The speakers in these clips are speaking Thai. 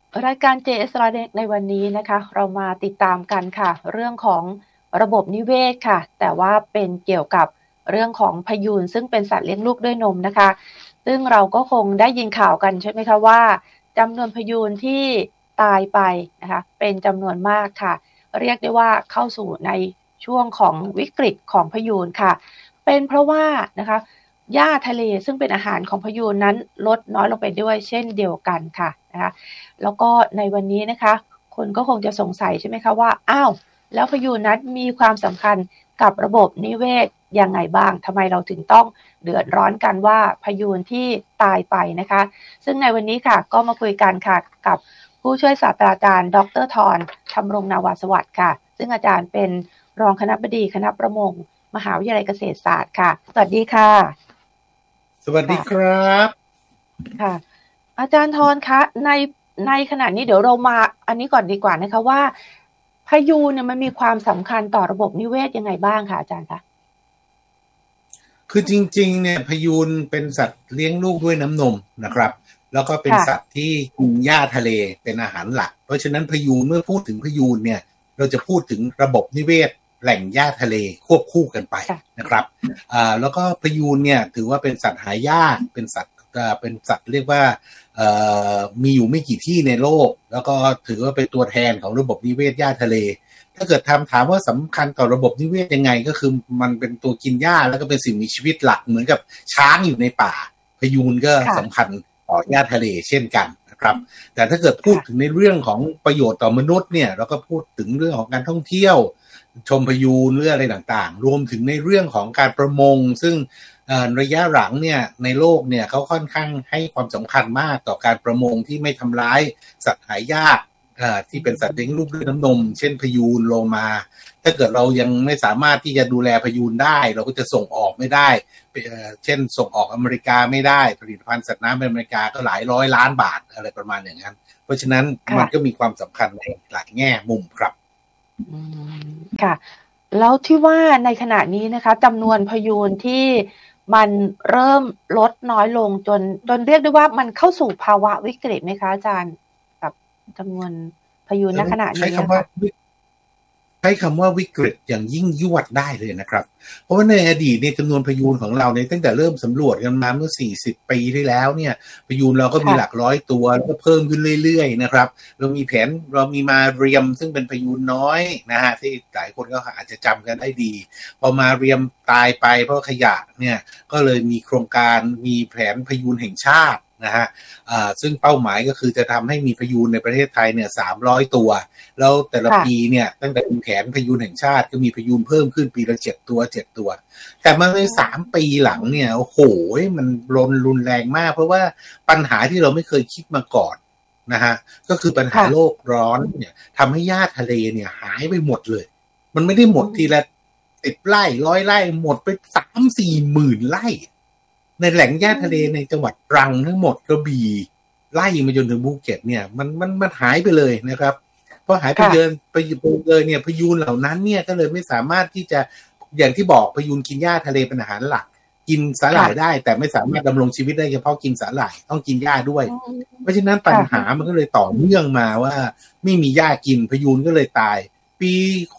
รายการ JS ในวันนี้นะคะเรามาติดตามกันค่ะเรื่องของระบบนิเวศค่ะแต่ว่าเป็นเกี่ยวกับเรื่องของพยูนซึ่งเป็นสัตว์เลี้ยงลูกด้วยนมนะคะซึ่งเราก็คงได้ยินข่าวกันใช่ไหมคะว่าจำนวนพยูนที่ตายไปนะคะเป็นจำนวนมากค่ะเรียกได้ว่าเข้าสู่ในช่วงของวิกฤตของพยูนค่ะเป็นเพราะว่านะคะหญ้าทะเลซึ่งเป็นอาหารของพยูนนั้นลดน้อยลงไปด้วยเช่นเดียวกันค่ะนะคะแล้วก็ในวันนี้นะคะคนก็คงจะสงสัยใช่ไหมคะว่าอ้าวแล้วพยูนนั้นมีความสำคัญกับระบบนิเวศยังไงบ้างทำไมเราถึงต้องเดือดร้อนกันว่าพยูนที่ตายไปนะคะซึ่งในวันนี้ค่ะก็มาคุยกันค่ะกับผู้ช่วยศาสตราจารย์ดร.ธรธรรมรงนาวาสวัสดิ์ค่ะซึ่งอาจารย์เป็นรองคณบดีคณะประมงมหาวิทยาลัยเกษตรศาสตร์ค่ะสวัสดีค่ะสวัสดีครับค่ะอาจารย์ธรคะในขณะนี้เดี๋ยวเรามาอันนี้ก่อนดีกว่านะคะว่าพายุเนี่ยมันมีความสำคัญต่อระบบนิเวศยังไงบ้างคะอาจารย์คะคือจริงๆเนี่ยพยูนเป็นสัตว์เลี้ยงลูกด้วยน้ำนมนะครับแล้วก็เป็นสัตว์ที่กินหญ้าทะเลเป็นอาหารหลักเพราะฉะนั้นพยูนเมื่อพูดถึงพยูนเนี่ยเราจะพูดถึงระบบนิเวศแหล่งหญ้าทะเลควบคู่กันไปนะครับแล้วก็พยูนเนี่ยถือว่าเป็นสัตว์หายากเป็นสัตว์เรียกว่ามีอยู่ไม่กี่ที่ในโลกแล้วก็ถือว่าเป็นตัวแทนของระบบนิเวศหญ้าทะเลถ้าเกิดถามว่าสำคัญต่อระบบนิเวศยังไงก็คือมันเป็นตัวกินหญ้าแล้วก็เป็นสิ่งมีชีวิตหลักเหมือนกับช้างอยู่ในป่าพยูนก็สำคัญต่อหญ้าทะเลเช่นกันนะครับแต่ถ้าเกิดพูดถึงในเรื่องของประโยชน์ต่อมนุษย์เนี่ยเราก็พูดถึงเรื่องของการท่องเที่ยวชมพยูนหรืออะไรต่างๆรวมถึงในเรื่องของการประมงซึ่งระยะหลังเนี่ยในโลกเนี่ยเขาค่อนข้างให้ความสำคัญมากต่อการประมงที่ไม่ทำร้ายสัตว์หายากที่เป็นสัตว์เลี้ยงลูกด้วยน้ำนมเช่นพยูนโลมาถ้าเกิดเรายังไม่สามารถที่จะดูแลพยูนได้เราก็จะส่งออกไม่ได้เช่นส่งออกอเมริกาไม่ได้ผลิตภัณฑ์สัตว์น้ำในอเมริกาก็หลายร้อยล้านบาทอะไรประมาณอย่างนั้นเพราะฉะนั้นมันก็มีความสำคัญในหลายแง่มุมครับค่ะแล้วที่ว่าในขณะนี้นะคะจำนวนพยูนที่มันเริ่มลดน้อยลงจนเรียกได้ว่ามันเข้าสู่ภาวะวิกฤตไหมคะอาจารย์กับจำนวนพยูนณขณะนี้ใช้คำว่าวิกฤตอย่างยิ่งยวดได้เลยนะครับเพราะว่าในอดีตในจำนวนพยูนของเราเนี่ยตั้งแต่เริ่มสำรวจกันมาเมื่อ40 ปีที่แล้วเนี่ยพยูนเราก็มีหลักร้อยตัวแล้วก็เพิ่มขึ้นเรื่อยๆนะครับเรามีมาเรียมซึ่งเป็นพยูนน้อยนะฮะที่หลายคนก็อาจจะจำกันได้ดีพอมาเรียมตายไปเพราะขยะเนี่ยก็เลยมีโครงการมีแผนพยูนแห่งชาตินะฮะซึ่งเป้าหมายก็คือจะทำให้มีพยูนในประเทศไทยเนี่ย300 ตัวแล้วแต่ละปีเนี่ยตั้งแต่เป็นแผนพยูนแห่งชาติก็มีพยูนเพิ่มขึ้นปีละ7 ตัวแต่มาใน3 ปีหลังเนี่ยโอ้โหมันรุนแรงมากเพราะว่าปัญหาที่เราไม่เคยคิดมาก่อนนะฮะก็คือปัญหาโลกร้อนเนี่ยทำให้หญ้าทะเลเนี่ยหายไปหมดเลยมันไม่ได้หมดทีละ10 ไร่100 ไร่หมดไป 3-4 หมื่นไร่ในแหล่งหญ้าทะเลในจังหวัดตรังทั้งหมดกระบี่ไล่มาจนถึงภูเก็ตเนี่ยมันหายไปเลยนะครับพอหายไปเลยเนี่ยพยูนเหล่านั้นเนี่ยก็เลยไม่สามารถที่จะอย่างที่บอกพยูนกินหญ้าทะเลเป็นอาหารหลักกินสาหร่ายได้แต่ไม่สามารถดำรงชีวิตได้เฉพาะกินสาหร่ายต้องกินหญ้าด้วยเพราะฉะนั้นปัญหามันก็เลยต่อเนื่องมาว่าไม่มีหญ้ากินพยูนก็เลยตายปี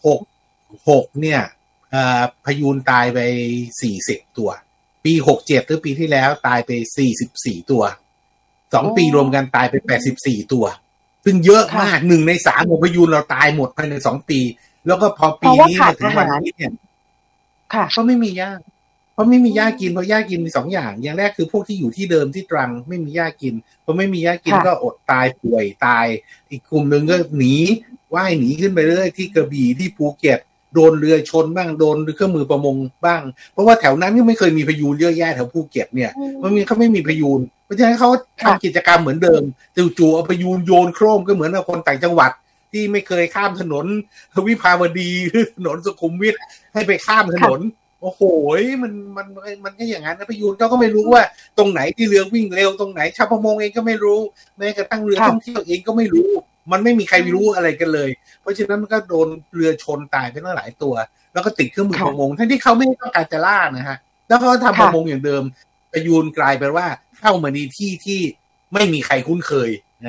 66เนี่ยพยูนตายไป40 ตัวปี67หรือปีที่แล้วตายไป44 ตัว2 ปีรวมกันตายไป84 ตัวซึ่งเยอะมาก1 ใน 3ของพยูนเราตายหมดภายใน2 ปีแล้วก็พอปีนี้มาถึงวันนี้เนี่ยก็ไม่มีหญ้าเพราะไม่มีหญ้ากินเพราะหญ้ากินมี2 อย่างแรกคือพวกที่อยู่ที่เดิมที่ตรังไม่มีหญ้ากินพอไม่มีหญ้ากินก็อดตายป่วยตายอีกกลุ่มนึงก็ว่ายหนีขึ้นไปเรื่อยที่กระบี่ที่ภูเก็ตโดนเรือชนบ้างโดนเครื่องมือประมงบ้างเพราะว่าแถวนั้นก็ไม่เคยมีพยูนเยอะแยะแถวภูเก็ตเนี่ยเขาไม่มีพยูนเพราะฉะนั้นเขาทำกิจกรรมเหมือนเดิมจู่ๆเอาพยูนโยนโคร่มก็เหมือนกับคนต่างจังหวัดที่ไม่เคยข้ามถนนวิภาวดีหรือถนนสุขุมวิทให้ไปข้ามถนนโอ้โหมันก็อย่างนั้นนะพยูนเขาก็ไม่รู้ว่าตรงไหนที่เรือวิ่งเร็วตรงไหนชาวประมงเองก็ไม่รู้แม้กระทั่งเรือท่องเที่ยวเองก็ไม่รู้มันไม่มีใครรู้อะไรกันเลยเพราะฉะนั้นมันก็โดนเรือชนตายไปตั้งหลายตัวแล้วก็ติดเครื่องมือประมงทั้งที่เขาไม่ต้องการจะล่านะฮะแล้วเขาทำประมงอย่างเดิมพยูนกลายเป็นว่าเข้ามาในที่ที่ไม่มีใครคุ้นเคย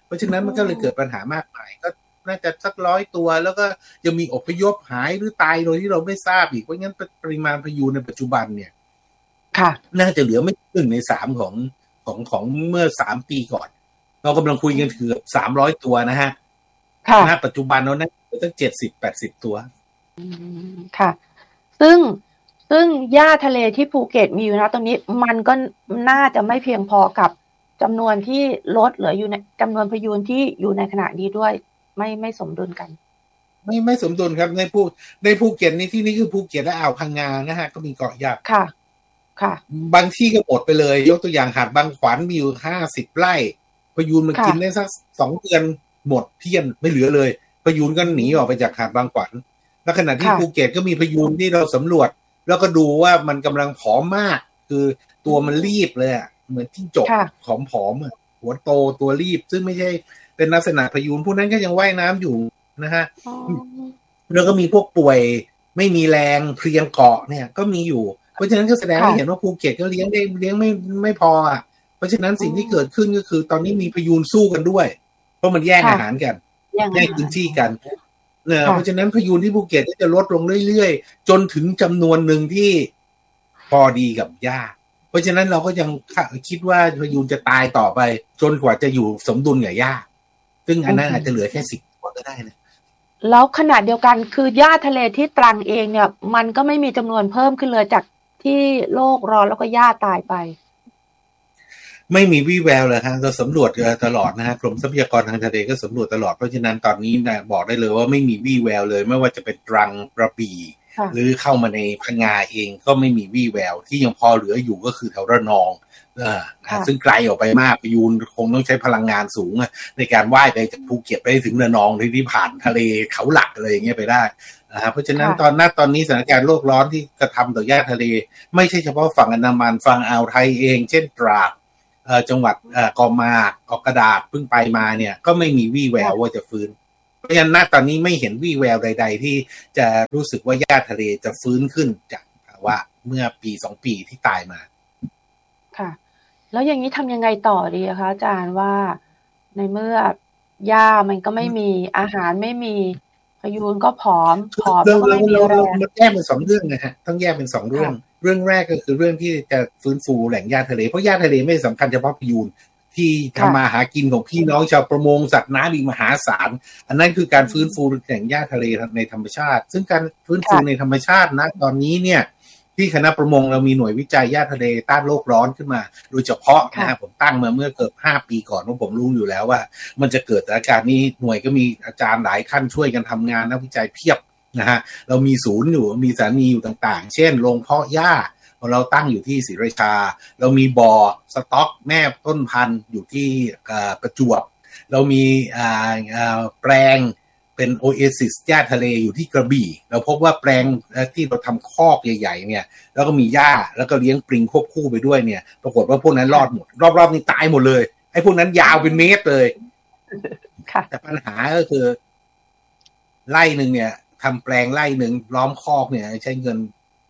เพราะฉะนั้นมันก็เลยเกิดปัญหามากมายก็น่าจะสัก100 ตัวแล้วก็ยังมีอพยพหายหรือตายโดยที่เราไม่ทราบอีกเพราะงั้นปริมาณพยูนในปัจจุบันเนี่ยค่ะน่าจะเหลือไม่ถึง1 ใน 3ของเมื่อ3 ปีก่อนเรากำลังคุยกันเกือบ300 ตัวนะฮะณปัจจุบันเราน่าจะตั้ง70-80 ตัวค่ะซึ่งหญ้าทะเลที่ภูเก็ตมีอยู่นะตรงนี้มันก็น่าจะไม่เพียงพอกับจำนวนที่ลดเหลืออยู่ในจำนวนพยูนที่อยู่ในขณะนี้ด้วยไม่สมดุลกันไม่สมดุลครับในภูเก็ตในที่นี้คือภูเก็ตและอ่าวพังงานะฮะก็มีเกาะหญ้าค่ะบางที่ก็หมดไปเลยยกตัวอย่างหาดบางขวัญมีอยู่50 ไร่พยูนมันกินได้สัก2 เดือนหมดเพี้ยนไม่เหลือเลยพยูนก็หนีออกไปจากหาดบางขวัญและขณะที่ภูเก็ตก็มีพยูนที่เราสำรวจแล้วก็ดูว่ามันกำลังผอมมากคือตัวมันรีบเลยอ่ะเหมือนจิ้งจกผอมๆอ่ะหัวโตตัวรีบซึ่งไม่ใช่เป็นลักษณะพยูนพวกนั้นก็ยังว่ายน้ำอยู่นะฮะแล้วก็มีพวกป่วยไม่มีแรงเพลียงเกาะเนี่ยก็มีอยู่เพราะฉะนั้นก็แสดงให้เห็นว่าภูเก็ตก็เลี้ยงไม่พออ่ะเพราะฉะนั้นสิ่งที่เกิดขึ้นก็คือตอนนี้มีพยูนสู้กันด้วยเพราะมันแย่งอาหารกันแย่งพื้นที่กันเพราะฉะนั้นพยูนที่ภูเก็ตก็จะลดลงเรื่อยๆจนถึงจำนวนหนึ่งที่พอดีกับหญ้าเพราะฉะนั้นเราก็ยังคิดว่าพยูนจะตายต่อไปจนกว่าจะอยู่สมดุลกับหญ้าซึ่งอันนั้นอาจจะเหลือแค่10 ตัวก็ได้นะแล้วขนาดเดียวกันคือหญ้าทะเลที่ตรังเองเนี่ยมันก็ไม่มีจำนวนเพิ่มขึ้นเลยจากที่โลกร้อนแล้วก็หญ้าตายไปไม่มีวี่แววเลยฮะเราสำรวจตลอดนะฮะกรมทรัพยากรทางทะเลก็สำรวจตลอดเพราะฉะนั้นตอนนี้นะบอกได้เลยว่าไม่มีวี่แววเลยไม่ว่าจะเป็นตรังกระบี่หรือเข้ามาในพังงาเองก็ไม่มีวี่แววที่ยังพอเหลืออยู่ก็คือแถวระนองซึ่งไกลออกไปมากพยูนคงต้องใช้พลังงานสูงในการว่ายไปจากภูเก็ตไปถึงระนองที่ผ่านทะเลเขาหลักอะไรอย่างเงี้ยไปได้เพราะฉะนั้นตอนนี้สถานการณ์โลกร้อนที่กระทำต่อหญ้าทะเลไม่ใช่เฉพาะฝั่งอันดามันฝั่งอ่าวไทยเองเช่นตราดจังหวัดกอมาออกกระดาษเพิ่งไปมาเนี่ยก็ไม่มีวี่แววว่าจะฟื้นเพราะฉะนั้นตอนนี้ไม่เห็นวี่แววใดๆที่จะรู้สึกว่าหญ้าทะเลจะฟื้นขึ้นจากภาวะเมื่อปี2 ปีที่ตายมาค่ะแล้วอย่างนี้ทำยังไงต่อดีคะอาจารย์ว่าในเมื่อหญ้ามันก็ไม่มีอาหารไม่มีพยูนก็ผอมแล้วก็ไม่มีแรงมันแยกเป็น2 เรื่องนะฮะต้องแยกเป็น2 เรื่องแรกก็คือเรื่องที่จะฟื้นฟูแหล่งหญ้าทะเลเพราะหญ้าทะเลไม่สำคัญเฉพาะพยูนที่ทำมาหากินของพี่น้องชาวประมงสัตว์น้ำอีกมหาศาลอันนั้นคือการฟื้นฟูแหล่งหญ้าทะเลในธรรมชาติซึ่งการฟื้นฟูในธรรมชาตินะตอนนี้เนี่ยที่คณะประมงเรามีหน่วยวิจัยหญ้าทะเลต้านโลกร้อนขึ้นมาโดยเฉพาะนะผมตั้งมาเมื่อเกือบ5 ปีก่อนเพราะผมรู้อยู่แล้วว่ามันจะเกิดสถานการณ์นี้หน่วยก็มีอาจารย์หลายขั้นช่วยกันทำงานนักวิจัยเพียบนะฮะเรามีศูนย์อยู่มีสถานีอยู่ต่างๆเช่นโรงเพาะหญ้าเราตั้งอยู่ที่ศรีราชาเรามีบ่อสต็อกแม่ต้นพันธุ์อยู่ที่ประจวบเรามีแปลงเป็นโอเอซิสหญ้าทะเลอยู่ที่กระบี่เราพบว่าแปลงที่เราทำคอกใหญ่ๆเนี่ยแล้วก็มีหญ้าแล้วก็เลี้ยงปลิงควบคู่ไปด้วยเนี่ยปรากฏว่าพวกนั้นรอดหมดรอบๆนี่ตายหมดเลยไอ้พวกนั้นยาวเป็นเมตรเลยแต่ปัญหาก็คือไร่นึงเนี่ยทำแปลงไร่นึงล้อมคอกเนี่ยใช้เงิน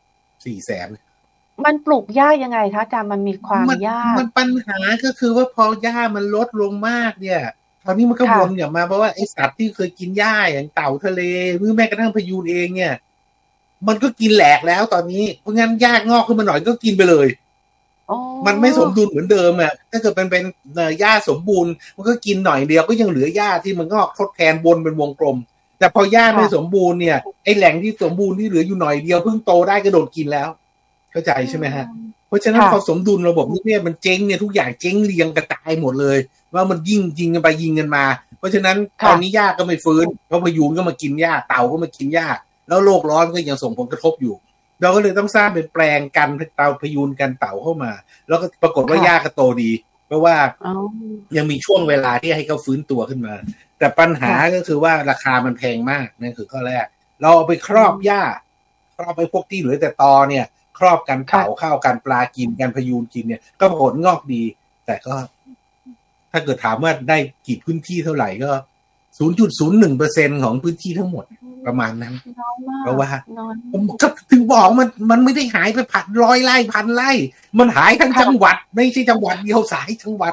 400,000 มันปลูกหญ้ายังไงคะอาจารย์มันมีความยากมันปัญหาก็คือว่าพอหญ้ามันลดลงมากเนี่ยตอนนี้มันก็วนกลับมาเพราะว่าไอ้สัตว์ที่เคยกินหญ้าอย่างเต่าทะเลหรือแม้กระทั่งพยูนเองเนี่ยมันก็กินแหลกแล้วตอนนี้เพราะงั้นหญ้างอกขึ้นมาหน่อยก็กินไปเลยมันไม่สมดุลเหมือนเดิมอ่ะถ้าเกิดเป็นหญ้าสมบูรณ์มันก็กินหน่อยเดียวก็ยังเหลือหญ้าที่มันงอกทดแทนวนเป็นวงกลมแต่พอหญ้าไม่สมบูรณ์เนี่ยไอ้แหล่งที่สมบูรณ์ที่เหลืออยู่หน่อยเดียวเพิ่งโตได้ก็โดนกินแล้วเข้าใจใช่ไหมฮะเพราะฉะนั้นพอสมดุลระบบนิเวศมันเจ๊งเนี่ยทุกอย่างเจ๊งเรียงกระจายหมดเลยว่ามันยิงกันไปยิงกันมาเพราะฉะนั้นตอนนี้หญ้าก็ไม่ฟื้นเพราะพยูนก็มากินหญ้าเต่าก็มากินหญ้าแล้วโลกร้อนก็ยังส่งผลกระทบอยู่เราก็เลยต้องสร้างเป็นแปลงกันเต่าพยูนกันเต่าเข้ามาแล้วก็ปรากฏว่าหญ้าก็โตดีเพราะว่ายังมีช่วงเวลาที่ให้เขาฟื้นตัวขึ้นมาแต่ปัญหาก็คือว่าราคามันแพงมากนั่นคือข้อแรกเราเอาไปครอบหญ้าครอบไปพวกที่เหลือแต่ตอเนี่ยครอบกันเต่าข้าวกันปลากินกันพยูนกินเนี่ยก็ผลงอกดีแต่ก็ถ้าเกิดถามว่าได้กี่พื้นที่เท่าไหร่ก็ 0.01% ของพื้นที่ทั้งหมดประมาณนั้นเพราะว่าผมถึงบอกมันไม่ได้หายไป100 ไร่ 1,000 ไร่มันหายทั้งจังหวัดไม่ใช่จังหวัดเดียวสายจังหวัด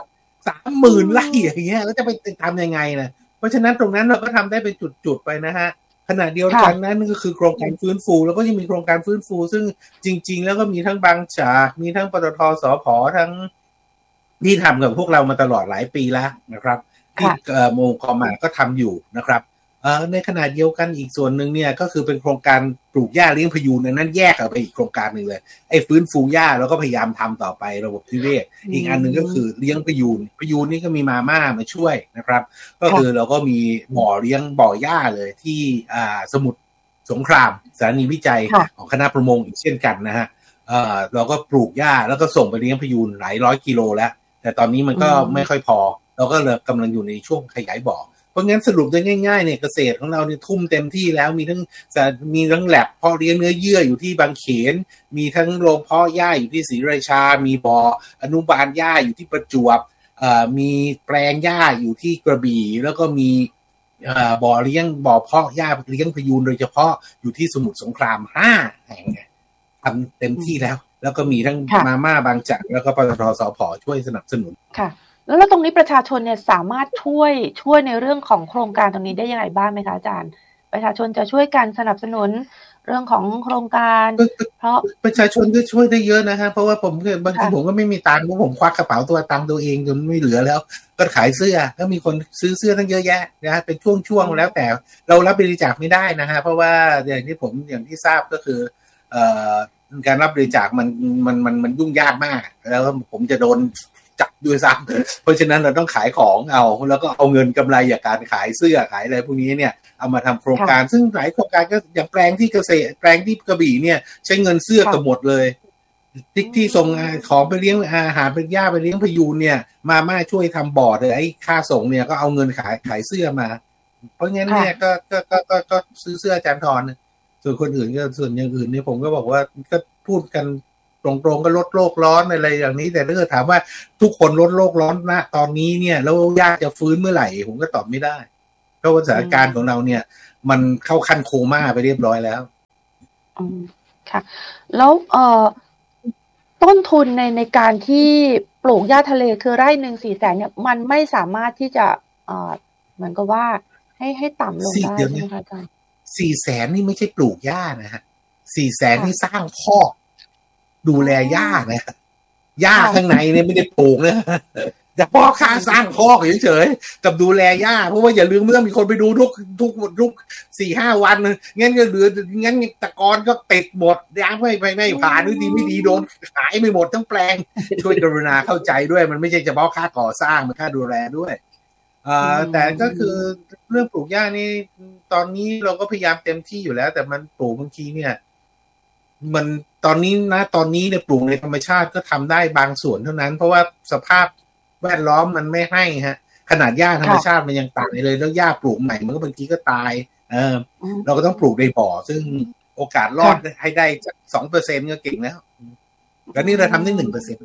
30,000 ไร่อย่างเงี้ยแล้วจะไปทำยังไงนะเพราะฉะนั้นตรงนั้นเราก็ทำได้เป็นจุดๆไปนะฮะขณะเดียวกันนั้นก็คือโครงการฟื้นฟูแล้วก็ยังมีโครงการฟื้นฟูซึ่งจริงๆแล้วก็มีทั้งบางจากมีทั้งปตท.สผ.ทั้งที่ทำกับพวกเรามาตลอดหลายปีแล้วนะครับที่โมคอมก็ทำอยู่นะครับในขณะเดียวกันอีกส่วนหนึ่งเนี่ยก็คือเป็นโครงการปลูกหญ้าเลี้ยงพยูนนั้นแยกออกไปอีกโครงการหนึ่งเลยไอ้ฟื้นฟูหญ้าเราก็พยายามทำต่อไประบบนิเวศอีกอันหนึ่งก็คือเลี้ยงพยูนนี่ก็มีมาช่วยนะครับก็คือเราก็มีบ่อเลี้ยงบ่อหญ้าเลยที่สมุทรสงครามสถานีวิจัยของคณะประมงอีกเช่นกันนะฮะเราก็ปลูกหญ้าแล้วก็ส่งไปเลี้ยงพยูนหลายร้อยกิโลแล้วแต่ตอนนี้มันก็ไม่ค่อยพอเราก็เลยกำลังอยู่ในช่วงขยายบ่อเพราะงั้นสรุปได้ง่ายๆเนี่ยเกษตรของเราเนี่ยทุ่มเต็มที่แล้วมีทั้งแลบเพาะเลี้ยงเนื้อเยื่ออยู่ที่บางเขนมีทั้งโรงเพาะหญ้าอยู่ที่ศรีราชามีบ่ออนุบาลหญ้าอยู่ที่ประจวบมีแปลงหญ้าอยู่ที่กระบี่แล้วก็มีบ่อเลี้ยงบ่อเพาะหญ้าเลี้ยงพยูนโดยเฉพาะอยู่ที่สมุทรสงคราม5 แห่งทำเต็มที่แล้วก็มีทั้งมาม่าบางจากแล้วก็ปตท.สผ.ช่วยสนับสนุนค่ะแล้วตรงนี้ประชาชนเนี่ยสามารถช่วยในเรื่องของโครงการตรงนี้ได้ยังไงบ้างไหมคะอาจารย์ประชาชนจะช่วยกันสนับสนุนเรื่องของโครงการเพราะประชาชนก็ช่วยได้เยอะนะฮะเพราะว่าบางทีผมก็ไม่มีตังค์ผมควักกระเป๋าตังค์ตัวเองจนไม่เหลือแล้วก็ขายเสื้อแล้วมีคนซื้อเสื้อตั้งเยอะแยะนะเป็นช่วงแล้วแต่เรารับบริจาคไม่ได้นะฮะเพราะว่าอย่างที่ทราบก็คือการรับบริจาคมันยุ่งยากมากแล้วผมจะโดนจับด้วยซ้ำเพราะฉะนั้นเราต้องขายของเอาแล้วก็เอาเงินกำไรจากการขายเสื้อขายอะไรพวกนี้เนี่ยเอามาทำโครงการซึ่งหลายโครงการก็อย่างแปลงที่เกษตรแปลงที่กระบี่เนี่ยใช้เงินเสื้อกันหมดเลยที่ส่งของไปเลี้ยงอาหารเป็นหญ้าไปเลี้ยงพยูนเนี่ยมาช่วยทำบ่อเลยไอ้ค่าส่งเนี่ยก็เอาเงินขายเสื้อมาเพราะงั้นเนี่ยก็ซื้อเสื้ออาจารย์ธรส่วนคนอื่นก็ส่วนอย่างอื่นเนี่ยผมก็บอกว่าก็พูดกันตรงๆก็ลดโลกร้อนอะไรอย่างนี้แต่ถ้าถามว่าทุกคนลดโลกร้อนนะตอนนี้เนี่ยแล้วยากจะฟื้นเมื่อไหร่ผมก็ตอบไม่ได้เพราะว่าสถานการณ์ของเราเนี่ยมันเข้าขั้นโคม่าไปเรียบร้อยแล้วค่ะแล้วต้นทุนในการที่ปลูกหญ้าทะเลคือไร่นึง400,000เนี่ยมันไม่สามารถที่จะเหมือนกับว่าให้ต่ำลงได้ใช่ไหมคะอาจารย์ 400,000นี่ไม่ใช่ปลูกหญ้านะฮะ400,000นี่สร้างคอกดูแลหญ้านะหญ้าข้างในเนี่ยไม่ได้ปลูกนะแต่พอค่าสร้างคอกเฉยๆกับดูแลหญ้าเพราะว่าอย่าลืมเมื่อมีคนไปดูทุก 4-5 วันงั้นก็เหลืองั้นตะกอนก็ติดหมดย้างไม่ผ่านไม่ดีโดนขายไม่หมดทั้งแปลงช่วยกรุณาเข้าใจด้วยมันไม่ใช่เฉพาะค่าก่อสร้างมันค่าดูแลด้วยแต่ก็คือเรื่องปลูกหญ้านี่ตอนนี้เราก็พยายามเต็มที่อยู่แล้วแต่มันปลูกบางทีเนี่ยมันตอนนี้เนี่ยปลูกในธรรมชาติก็ทำได้บางส่วนเท่านั้นเพราะว่าสภาพแวดล้อมมันไม่ให้ฮะขนาดหญ้าธรรมชาติมันยังตายเลยแล้วหญ้าปลูกใหม่มันก็บางทีก็ตายเราก็ต้องปลูกในบ่อซึ่งโอกาสรอดให้ได้จาก 2% ก็เก่งแล้วแล้วนี่เราทำได้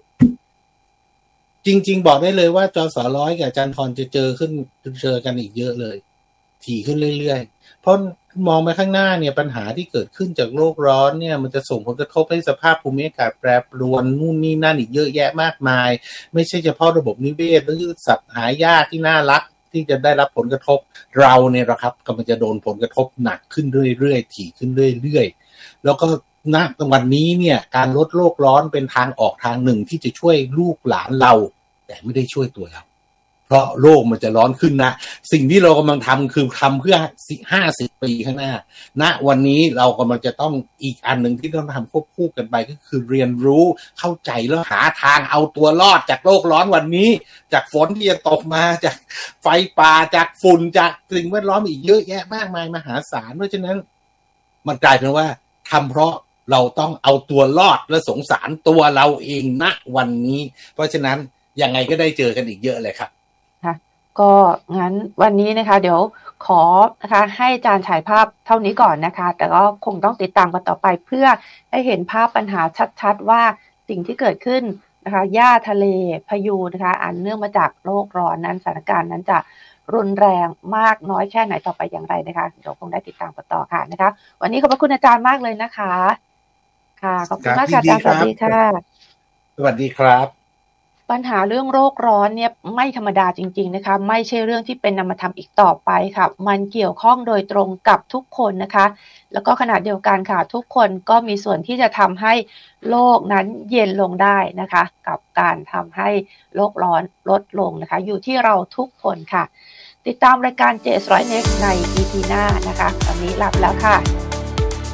1%จริงๆบอกได้เลยว่าจส.100กับอาจารย์ธรจะเจอกันอีกเยอะเลยถี่ขึ้นเรื่อยๆเพราะมองไปข้างหน้าเนี่ยปัญหาที่เกิดขึ้นจากโลกร้อนเนี่ยมันจะส่งผลกระทบให้สภาพภูมิอากาศแปรปรวนนู่นนี่นั่นอีกเยอะแยะมากมายไม่ใช่เฉพาะระบบนิเวศหรือสัตว์หายากที่น่ารักที่จะได้รับผลกระทบเราเนี่ยนะครับกำลังจะโดนผลกระทบหนักขึ้นเรื่อยๆถี่ขึ้นเรื่อยๆแล้วก็ณวันนี้เนี่ยการลดโลกร้อนเป็นทางออกทางหนึ่งที่จะช่วยลูกหลานเราแต่ไม่ได้ช่วยตัวเราเพราะโลกมันจะร้อนขึ้นนะสิ่งที่เรากำลังทำคือทำเพื่อ50 ปีข้างหน้าณวันนี้เรากำลังจะต้องอีกอันหนึ่งที่ต้องทำควบคู่กันไปก็คือเรียนรู้เข้าใจแล้วหาทางเอาตัวรอดจากโลกร้อนวันนี้จากฝนที่จะตกมาจากไฟป่าจากฝุ่นจากสิ่งแวดล้อมอีกเยอะแยะมากมายมหาศาลเพราะฉะนั้นมันกลายเป็นว่าทำเพราะเราต้องเอาตัวรอดและสงสารตัวเราเองณวันนี้เพราะฉะนั้นยังไงก็ได้เจอกันอีกเยอะเลยครับก็งั้นวันนี้นะคะเดี๋ยวขอนะคะให้อาจารย์ฉายภาพเท่านี้ก่อนนะคะแต่ก็คงต้องติดตามกันต่อไปเพื่อให้เห็นภาพปัญหาชัดๆว่าสิ่งที่เกิดขึ้นนะคะหญ้าทะเลพายุนะคะอันเนื่องมาจากโลกร้อนนั้นสถานการณ์นั้นจะรุนแรงมากน้อยแค่ไหนต่อไปอย่างไรนะคะเดี๋ยวคงได้ติดตามกันต่อค่ะนะคะวันนี้ขอบพระคุณอาจารย์มากเลยนะคะค่ะขอบคุณมากค่ะอาจารย์สวัสดีค่ะสวัสดีครับปัญหาเรื่องโลกร้อนเนี่ยไม่ธรรมดาจริงๆนะคะไม่ใช่เรื่องที่เป็นนามธรรมอีกต่อไปค่ะมันเกี่ยวข้องโดยตรงกับทุกคนนะคะแล้วก็ขณะเดียวกันค่ะทุกคนก็มีส่วนที่จะทำให้โลกนั้นเย็นลงได้นะคะกับการทำให้โลกร้อนลดลงนะคะอยู่ที่เราทุกคนค่ะติดตามรายการ JS Next ใน EP หน้านะคะตอนนี้ลาไปแล้วค่ะ